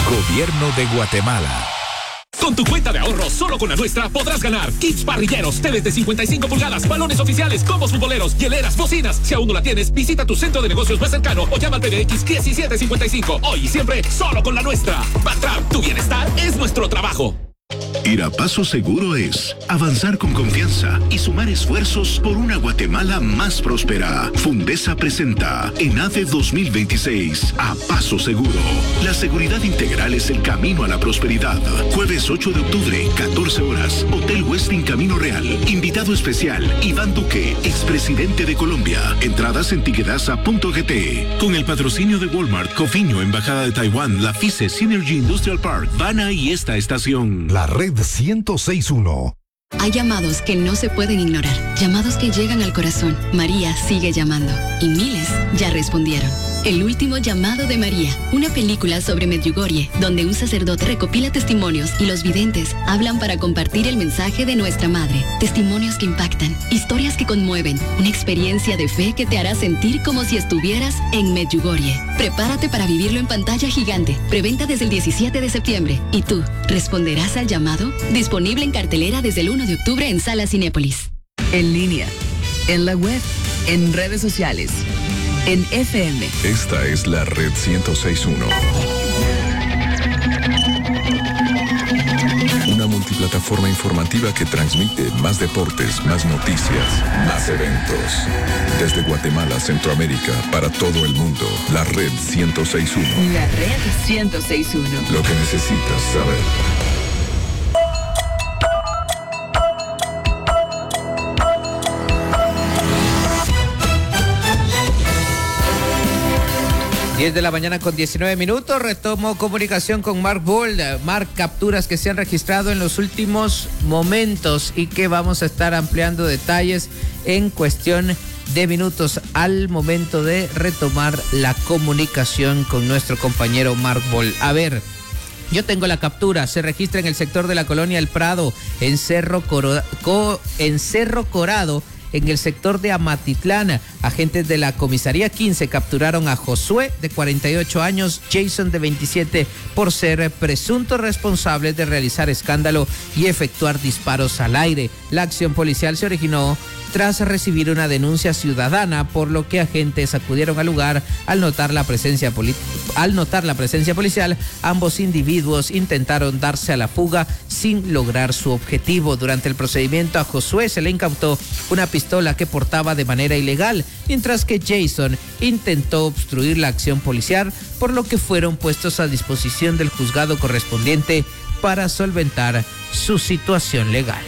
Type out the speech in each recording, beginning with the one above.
Gobierno de Guatemala. Con tu cuenta de ahorro, solo con la nuestra, podrás ganar kits parrilleros, teles de 55 pulgadas, balones oficiales, combos futboleros, hieleras, bocinas. Si aún no la tienes, visita tu centro de negocios más cercano o llama al PBX 1755. Hoy y siempre, solo con la nuestra. Bactrap, tu bienestar es nuestro trabajo. Ir a paso seguro es avanzar con confianza y sumar esfuerzos por una Guatemala más próspera. Fundesa presenta ENADE 2026 a paso seguro. La seguridad integral es el camino a la prosperidad. Jueves 8 de octubre, 14 horas, Hotel Westin Camino Real. Invitado especial, Iván Duque, expresidente de Colombia. Entradas en tiquetasa.gt. Con el patrocinio de Walmart, Cofiño, Embajada de Taiwán, la FICE, Synergy Industrial Park, Vana y esta estación. La Red 106.1. Hay llamados que no se pueden ignorar, llamados que llegan al corazón. María sigue llamando y miles ya respondieron. El último llamado de María, una película sobre Medjugorje, donde un sacerdote recopila testimonios y los videntes hablan para compartir el mensaje de nuestra madre. Testimonios que impactan, historias que conmueven, una experiencia de fe que te hará sentir como si estuvieras en Medjugorje. Prepárate para vivirlo en pantalla gigante. Preventa desde el 17 de septiembre. ¿Y tú, responderás al llamado? Disponible en cartelera desde el 1 de octubre en Sala Cinépolis. En línea, en la web, en redes sociales, en FM. Esta es la Red 106.1. Una multiplataforma informativa que transmite más deportes, más noticias, más eventos. Desde Guatemala, Centroamérica, para todo el mundo. La Red 106.1. La Red 106.1. Lo que necesitas saber. Diez de la mañana con 19 minutos, retomo comunicación con Mark Bold. Mark, capturas que se han registrado en los últimos momentos y que vamos a estar ampliando detalles en cuestión de minutos al momento de retomar la comunicación con nuestro compañero Mark Bold. A ver, yo tengo la captura, se registra en el sector de la colonia El Prado, en Cerro Corado, en el sector de Amatitlán. Agentes de la comisaría 15 capturaron a Josué, de 48 años, Jason, de 27, por ser presuntos responsables de realizar escándalo y efectuar disparos al aire. La acción policial se originó tras recibir una denuncia ciudadana, por lo que agentes acudieron al lugar. Al notar la presencia policial, ambos individuos intentaron darse a la fuga sin lograr su objetivo. Durante el procedimiento, a Josué se le incautó una pistola que portaba de manera ilegal, mientras que Jason intentó obstruir la acción policial, por lo que fueron puestos a disposición del juzgado correspondiente para solventar su situación legal.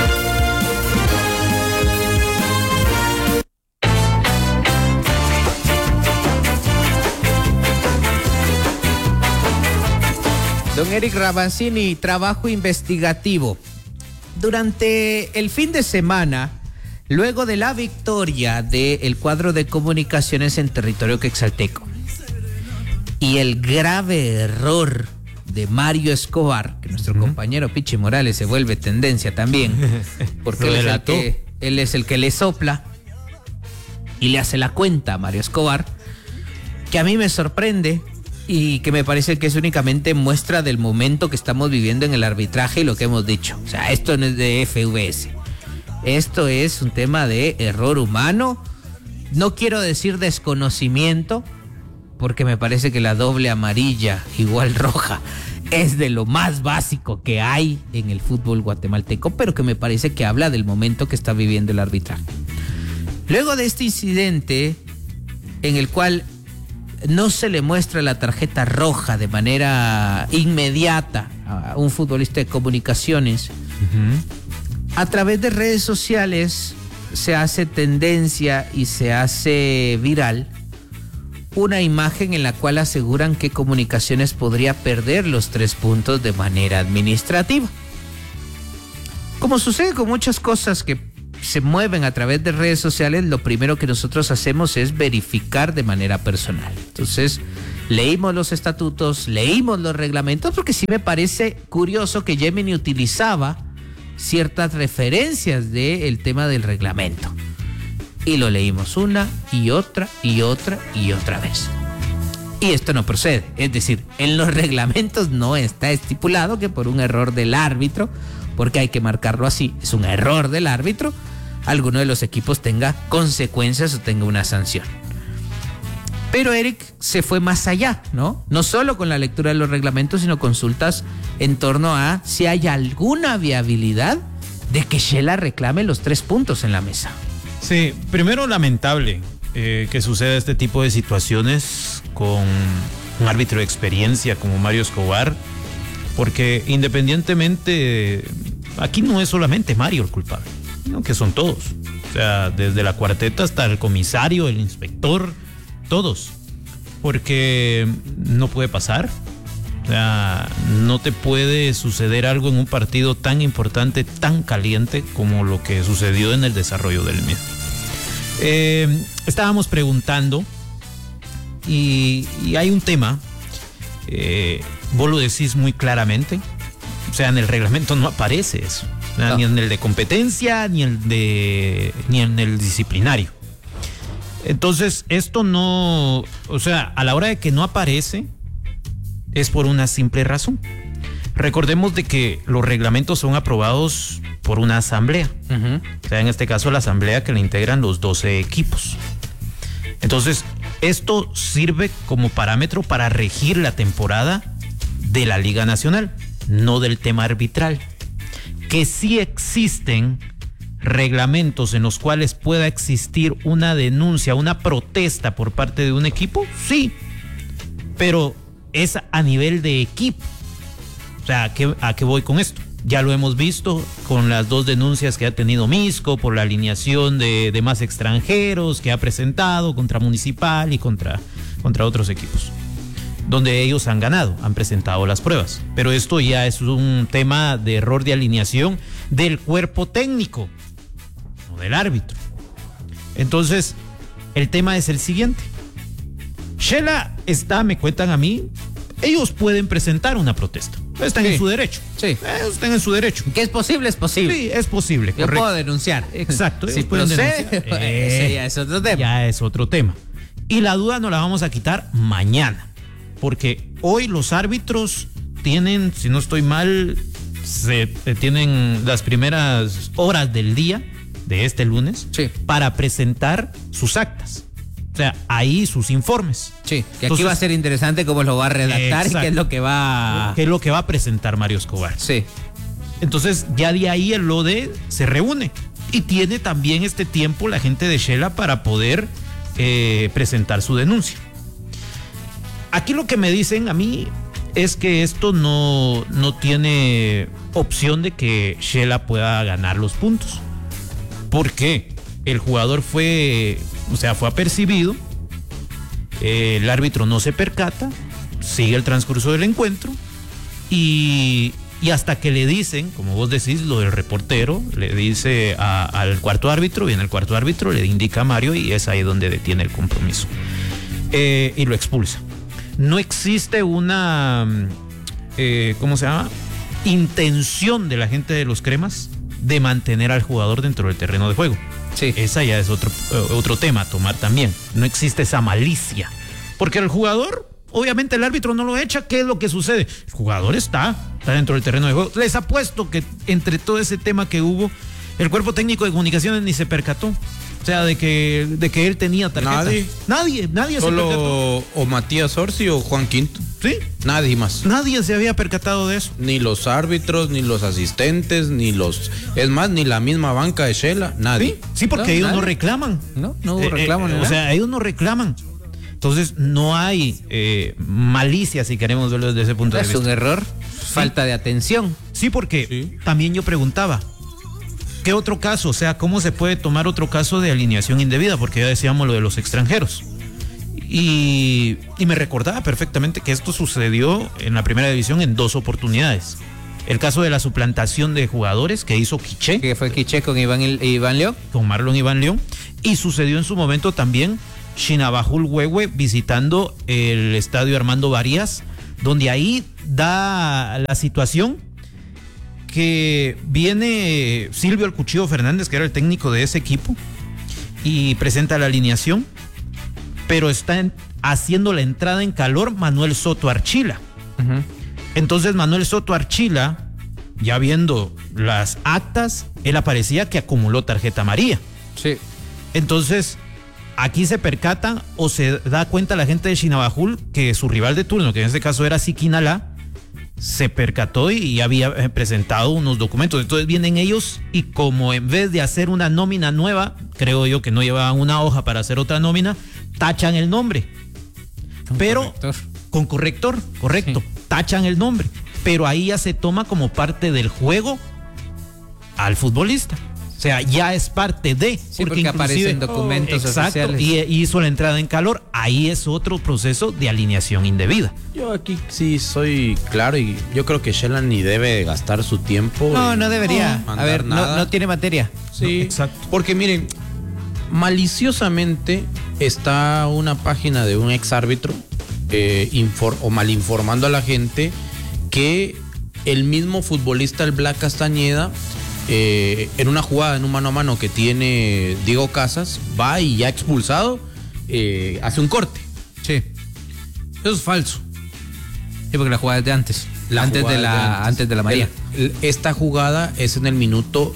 Don Eric Rabancini, trabajo investigativo. Durante el fin de semana, luego de la victoria del cuadro de comunicaciones en territorio quexalteco y el grave error de Mario Escobar, que nuestro compañero Pichi Morales se vuelve tendencia también, porque él es el que le sopla y le hace la cuenta a Mario Escobar, que a mí me sorprende y que me parece que es únicamente muestra del momento que estamos viviendo en el arbitraje y lo que hemos dicho. O sea, esto no es de FVS. Esto es un tema de error humano. No quiero decir desconocimiento, porque me parece que la doble amarilla igual roja es de lo más básico que hay en el fútbol guatemalteco, pero que me parece que habla del momento que está viviendo el arbitraje. Luego de este incidente en el cual no se le muestra la tarjeta roja de manera inmediata a un futbolista de comunicaciones, a través de redes sociales se hace tendencia y se hace viral una imagen en la cual aseguran que Comunicaciones podría perder los 3 puntos de manera administrativa. Como sucede con muchas cosas que se mueven a través de redes sociales, lo primero que nosotros hacemos es verificar de manera personal. Entonces, leímos los estatutos, leímos los reglamentos, porque sí me parece curioso que Gemini utilizaba ciertas referencias del tema del reglamento. Y lo leímos una y otra y otra y otra vez. Y esto no procede. Es decir, en los reglamentos no está estipulado que por un error del árbitro, porque hay que marcarlo así, es un error del árbitro, alguno de los equipos tenga consecuencias o tenga una sanción. Pero Eric se fue más allá, ¿no? No solo con la lectura de los reglamentos, sino consultas en torno a si hay alguna viabilidad de que Shela reclame los 3 puntos en la mesa. Sí, primero lamentable que suceda este tipo de situaciones con un árbitro de experiencia como Mario Escobar, porque independientemente, aquí no es solamente Mario el culpable, sino que son todos. O sea, desde la cuarteta hasta el comisario, el inspector, todos. Porque no puede pasar. O sea, no te puede suceder algo en un partido tan importante, tan caliente como lo que sucedió en el desarrollo del mismo. Estábamos preguntando y hay un tema, vos lo decís muy claramente, o sea, en el reglamento no aparece eso, o sea, no. Ni en el de competencia, ni en el disciplinario. Entonces, esto no, o sea, a la hora de que no aparece, es por una simple razón. Recordemos de que los reglamentos son aprobados por una asamblea. O sea, en este caso la asamblea que le integran los 12 equipos. Entonces, esto sirve como parámetro para regir la temporada de la Liga Nacional, no del tema arbitral. Que sí existen reglamentos en los cuales pueda existir una denuncia, una protesta por parte de un equipo, sí, pero es a nivel de equipo. O sea, ¿a qué voy con esto? Ya lo hemos visto con las 2 denuncias que ha tenido Misco por la alineación de más extranjeros que ha presentado contra Municipal y contra otros equipos, donde ellos han ganado, han presentado las pruebas. Pero esto ya es un tema de error de alineación del cuerpo técnico, no del árbitro. Entonces, el tema es el siguiente. Shela está, me cuentan a mí, ellos pueden presentar una protesta. Están en su derecho. Sí. Están en su derecho. ¿Que es posible? Es posible. Sí, es posible. Yo puedo denunciar. Exacto. Si procede, ese ya es otro tema. Ya es otro tema. Y la duda nos la vamos a quitar mañana. Porque hoy los árbitros tienen, si no estoy mal, tienen las primeras horas del día de este lunes, sí, para presentar sus actas. O sea, ahí sus informes. Sí, que aquí va a ser interesante cómo lo va a redactar. Exacto. Y qué es lo que va a presentar Mario Escobar. Sí. Entonces, ya de ahí el LODE se reúne y tiene también este tiempo la gente de Shela para poder presentar su denuncia. Aquí lo que me dicen a mí es que esto no tiene opción de que Shela pueda ganar los puntos. ¿Por qué? El jugador fue apercibido, el árbitro no se percata, sigue el transcurso del encuentro y hasta que le dicen, como vos decís, lo del reportero, le dice al cuarto árbitro, viene el cuarto árbitro, le indica a Mario y es ahí donde detiene el compromiso y lo expulsa. No existe una, intención de la gente de los Cremas de mantener al jugador dentro del terreno de juego. Sí. Esa ya es otro tema a tomar también. No existe esa malicia. Porque el jugador, obviamente el árbitro no lo echa. ¿Qué es lo que sucede? El jugador está dentro del terreno de juego. Les apuesto que entre todo ese tema que hubo, el cuerpo técnico de comunicaciones ni se percató. O sea, de que él tenía tarjeta. Nadie solo se percató. O Matías Orsi o Juan Quinto. Sí. Nadie más. Nadie se había percatado de eso. Ni los árbitros, ni los asistentes, es más, ni la misma banca de Shela. Nadie. Sí, porque ellos no reclaman. No reclaman. O sea, ellos no reclaman. Entonces, no hay malicia, si queremos verlo desde ese punto de vista. Es un error, falta de atención. Sí, porque también yo preguntaba, ¿qué otro caso? O sea, ¿cómo se puede tomar otro caso de alineación indebida? Porque ya decíamos lo de los extranjeros. Y me recordaba perfectamente que esto sucedió en la primera división en 2 oportunidades. El caso de la suplantación de jugadores que hizo Quiché. Que fue Quiché con Iván León. Con Marlon Iván León. Y sucedió en su momento también Chinabajul Huehue visitando el estadio Armando Varías, donde ahí da la situación que viene Silvio El Cuchillo Fernández, que era el técnico de ese equipo, y presenta la alineación, pero está haciendo la entrada en calor Manuel Soto Archila. Entonces Manuel Soto Archila, ya viendo las actas, él aparecía que acumuló tarjeta amarilla. Sí. Entonces, aquí se percata o se da cuenta la gente de Chinabajul que su rival de turno, que en este caso era Siquinalá, se percató y había presentado unos documentos. Entonces vienen ellos y como en vez de hacer una nómina nueva, creo yo que no llevaban una hoja para hacer otra nómina, tachan el nombre. Con corrector, correcto. Sí. Tachan el nombre. Pero ahí ya se toma como parte del juego al futbolista. O sea, ya es parte de. Sí, porque aparecen documentos oficiales. Y hizo la entrada en calor. Ahí es otro proceso de alineación indebida. Yo aquí sí soy claro y yo creo que Shela ni debe gastar su tiempo. No debería. A ver, no tiene materia. Sí, no, exacto. Porque miren, maliciosamente está una página de un ex árbitro mal informando a la gente que el mismo futbolista, el Black Castañeda, en una jugada, en un mano a mano que tiene Diego Casas, va y ya expulsado, hace un corte. Sí. Eso es falso. Sí, porque la jugada es de antes. Antes de la María. Esta jugada es en el minuto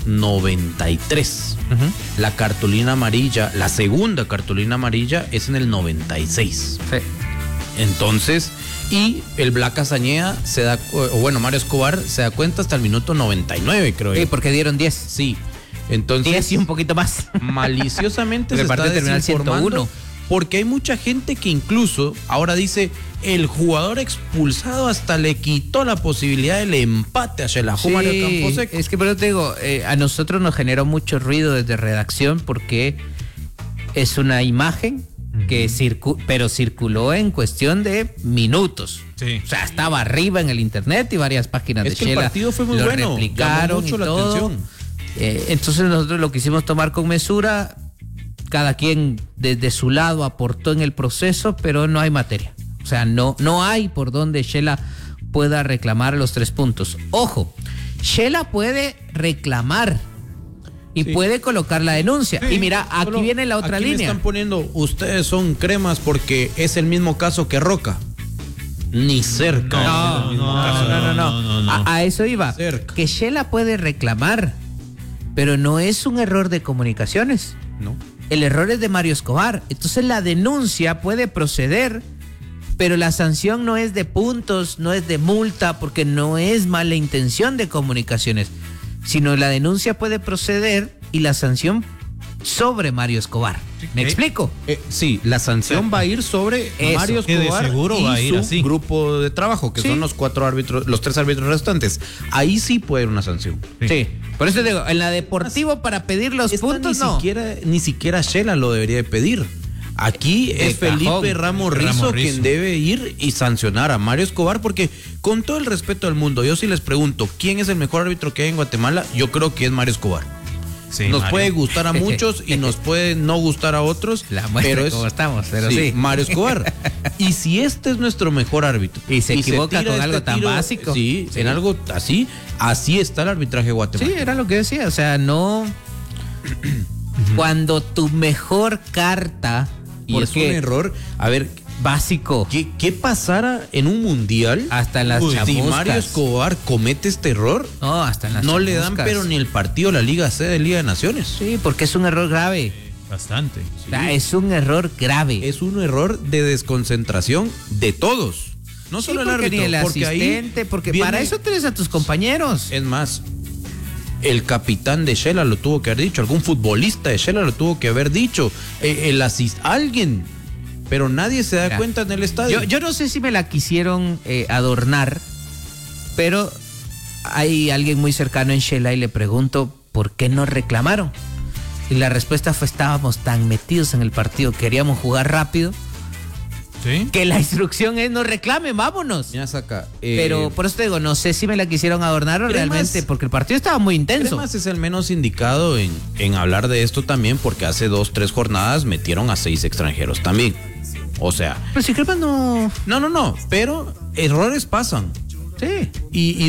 93. La cartulina amarilla, la segunda cartulina amarilla es en el 96. Sí. Entonces, y el Black Castañeda Mario Escobar se da cuenta hasta el minuto 99, creo. Sí, porque dieron 10. Sí. Entonces, 10 y un poquito más. Maliciosamente se está desinformando. Porque hay mucha gente que incluso ahora dice, el jugador expulsado hasta le quitó la posibilidad del empate a Xelajú Mario Camposeco. Es que por eso te digo, a nosotros nos generó mucho ruido desde redacción porque es una imagen que circuló en cuestión de minutos. Sí. O sea, estaba arriba en el internet y varias páginas de Shela. El partido fue muy bueno. Replicaron mucho y la todo. atención. Entonces nosotros lo quisimos tomar con mesura. Cada quien desde su lado aportó en el proceso, pero no hay materia. O sea, no hay por donde Shela pueda reclamar los 3 puntos. Ojo, Shela puede reclamar y puede colocar la denuncia. Sí, y mira, aquí viene la otra línea. Me están poniendo, ustedes son cremas porque es el mismo caso que Roca. Ni cerca. No. A eso iba. Cerca. Que Shela puede reclamar, pero no es un error de comunicaciones. No. El error es de Mario Escobar. Entonces la denuncia puede proceder, pero la sanción no es de puntos, no es de multa, porque no es mala intención de comunicaciones, sino la denuncia puede proceder y la sanción sobre Mario Escobar. ¿Me explico? Sí, la sanción va a ir sobre Mario Escobar de seguro y va a ir su así. grupo de trabajo, que son los 4 árbitros, los 3 árbitros restantes. Ahí sí puede haber una sanción. Sí. Por eso digo, en la Deportivo para pedir los puntos ni siquiera Shela lo debería de pedir. Aquí es Felipe Ramos Rizo quien debe ir y sancionar a Mario Escobar, porque con todo el respeto del mundo, yo sí les pregunto, ¿quién es el mejor árbitro que hay en Guatemala? Yo creo que es Mario Escobar. Sí, nos Mario puede gustar a muchos y nos puede no gustar a otros, pero como estamos, pero sí. Mario Escobar. Y si este es nuestro mejor árbitro y se equivoca con algo tan básico, sí, en algo así está el arbitraje de Guatemala. Sí, era lo que decía, o sea, no cuando tu mejor carta, y es un error, a ver, básico. ¿Qué pasara en un mundial? Hasta en las chamuscas. Si Mario Escobar comete este error, no, hasta en las no chamuscas. Le dan pero ni el partido la Liga C de Liga de Naciones. Sí, porque es un error grave. Bastante. O sea, es un error grave. Es un error de desconcentración de todos. No solo el árbitro, ni el porque asistente, ahí porque para eso tienes a tus compañeros. Es más, el capitán de Shela lo tuvo que haber dicho, algún futbolista de Shela lo tuvo que haber dicho, alguien, pero nadie se da cuenta en el estadio. Yo no sé si me la quisieron adornar, pero hay alguien muy cercano en Shela y le pregunto ¿por qué no reclamaron? Y la respuesta fue: estábamos tan metidos en el partido, queríamos jugar rápido. ¿Sí? Que la instrucción es: no reclamen, vámonos. Ya saca. Pero por eso te digo, no sé si me la quisieron adornar o realmente, porque el partido estaba muy intenso. Cremas es el menos indicado en hablar de esto también, porque hace 2-3 jornadas metieron a 6 extranjeros también. O sea. Pero si Cremas no. No, pero errores pasan. Sí. Y